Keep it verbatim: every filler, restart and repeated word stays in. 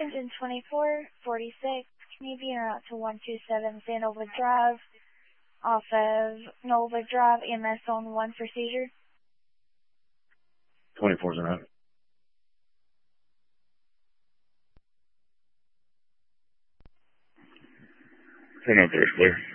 Engine twenty-four forty-six, can you be en route to one two seven Sandoval Drive off of Nova Drive, E M S on one for seizure? twenty-four's en route. ten oh three is clear.